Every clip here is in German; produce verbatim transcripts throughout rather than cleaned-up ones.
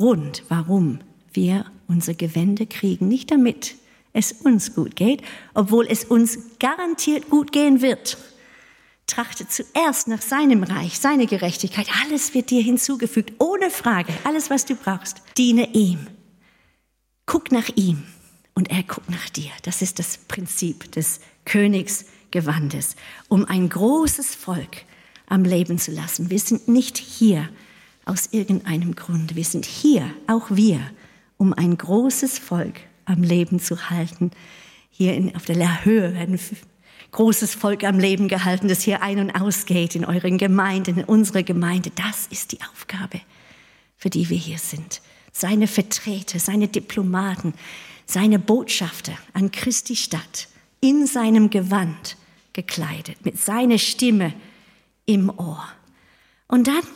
Grund, warum wir unsere Gewände kriegen. Nicht damit es uns gut geht, obwohl es uns garantiert gut gehen wird. Trachte zuerst nach seinem Reich, seine Gerechtigkeit. Alles wird dir hinzugefügt, ohne Frage. Alles, was du brauchst. Diene ihm. Guck nach ihm und er guckt nach dir. Das ist das Prinzip des Königsgewandes, um ein großes Volk am Leben zu lassen. Wir sind nicht hier aus irgendeinem Grund. Wir sind hier, auch wir, um ein großes Volk am Leben zu halten. Hier in, auf der Höhe ein großes Volk am Leben gehalten, das hier ein- und ausgeht in euren Gemeinden, in unserer Gemeinde. Das ist die Aufgabe, für die wir hier sind. Seine Vertreter, seine Diplomaten, seine Botschafter an Christi Stadt, in seinem Gewand gekleidet, mit seiner Stimme im Ohr. Und dann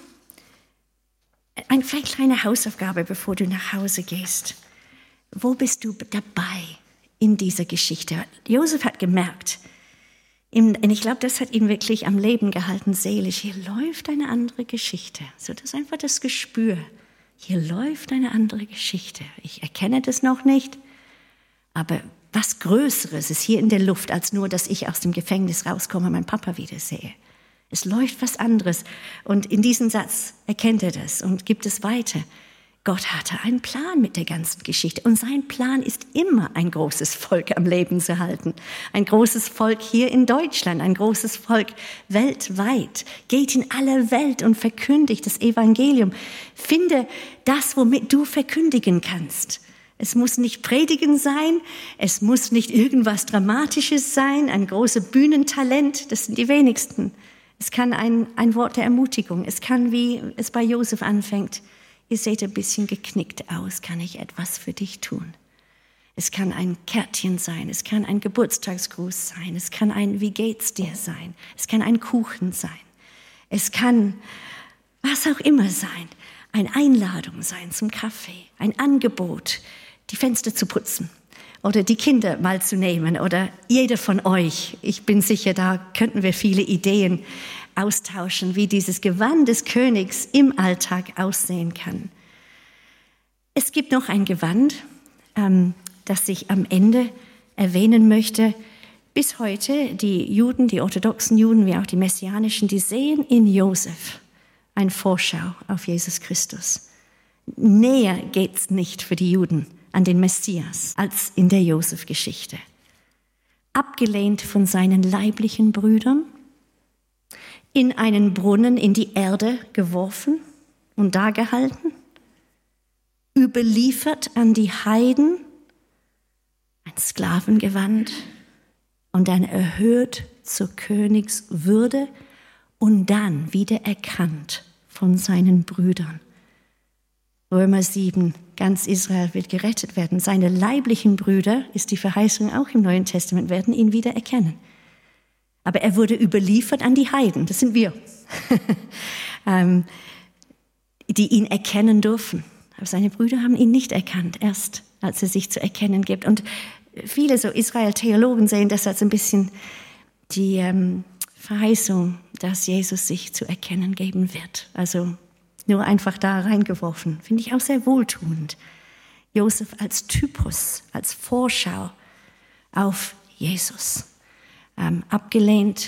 eine kleine Hausaufgabe, bevor du nach Hause gehst. Wo bist du dabei in dieser Geschichte? Josef hat gemerkt, und ich glaube, das hat ihn wirklich am Leben gehalten, seelisch. Hier läuft eine andere Geschichte. So, das ist einfach das Gespür. Hier läuft eine andere Geschichte. Ich erkenne das noch nicht, aber was Größeres ist hier in der Luft, als nur, dass ich aus dem Gefängnis rauskomme und meinen Papa wiedersehe. Es läuft was anderes. Und in diesem Satz erkennt er das und gibt es weiter. Gott hatte einen Plan mit der ganzen Geschichte. Und sein Plan ist immer, ein großes Volk am Leben zu halten. Ein großes Volk hier in Deutschland, ein großes Volk weltweit. Geht in alle Welt und verkündigt das Evangelium. Finde das, womit du verkündigen kannst. Es muss nicht Predigen sein, es muss nicht irgendwas Dramatisches sein, ein großes Bühnentalent, das sind die wenigsten. Es kann ein, ein Wort der Ermutigung, es kann, wie es bei Josef anfängt, ihr seht ein bisschen geknickt aus, kann ich etwas für dich tun? Es kann ein Kärtchen sein, es kann ein Geburtstagsgruß sein, es kann ein Wie geht's dir sein, es kann ein Kuchen sein, es kann was auch immer sein, eine Einladung sein zum Kaffee, ein Angebot, die Fenster zu putzen oder die Kinder mal zu nehmen oder jeder von euch. Ich bin sicher, da könnten wir viele Ideen austauschen, wie dieses Gewand des Königs im Alltag aussehen kann. Es gibt noch ein Gewand, ähm, das ich am Ende erwähnen möchte. Bis heute, die Juden, die orthodoxen Juden, wie auch die messianischen, die sehen in Josef eine Vorschau auf Jesus Christus. Näher geht's nicht für die Juden an den Messias als in der Josef-Geschichte. Abgelehnt von seinen leiblichen Brüdern, in einen Brunnen in die Erde geworfen und da gehalten, überliefert an die Heiden, ein Sklavengewand und dann erhöht zur Königswürde und dann wieder erkannt von seinen Brüdern. Römer sieben, ganz Israel wird gerettet werden. Seine leiblichen Brüder, ist die Verheißung auch im Neuen Testament, werden ihn wieder erkennen. Aber er wurde überliefert an die Heiden, das sind wir, ähm, die ihn erkennen dürfen. Aber seine Brüder haben ihn nicht erkannt, erst als er sich zu erkennen gibt. Und viele so Israel-Theologen sehen das als ein bisschen die ähm, Verheißung, dass Jesus sich zu erkennen geben wird. Also nur einfach da reingeworfen. Finde ich auch sehr wohltuend. Josef als Typus, als Vorschau auf Jesus. Ähm, abgelehnt,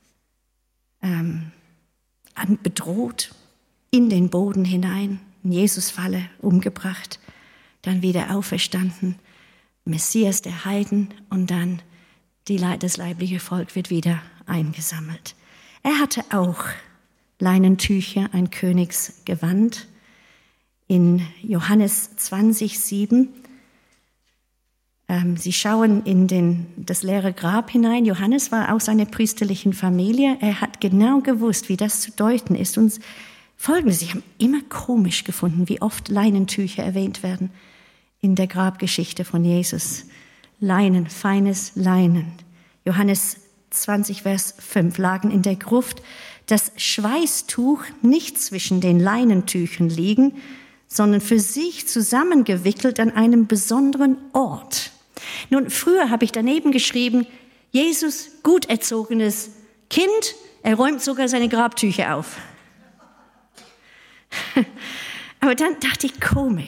ähm, bedroht, in den Boden hinein, in Jesus-Falle umgebracht, dann wieder auferstanden, Messias der Heiden und dann die, das leibliche Volk wird wieder eingesammelt. Er hatte auch Leinentücher, ein Königsgewand. In Johannes zwanzig, sieben, ähm, sie schauen in den, das leere Grab hinein. Johannes war aus einer priesterlichen Familie. Er hat genau gewusst, wie das zu deuten ist. Und Folgendes, ich habe immer komisch gefunden, wie oft Leinentücher erwähnt werden in der Grabgeschichte von Jesus. Leinen, feines Leinen. Johannes zwanzig, Vers fünf, lagen in der Gruft das Schweißtuch nicht zwischen den Leinentüchern liegen, sondern für sich zusammengewickelt an einem besonderen Ort. Nun, früher habe ich daneben geschrieben, Jesus, gut erzogenes Kind, er räumt sogar seine Grabtücher auf. Aber dann dachte ich, komisch,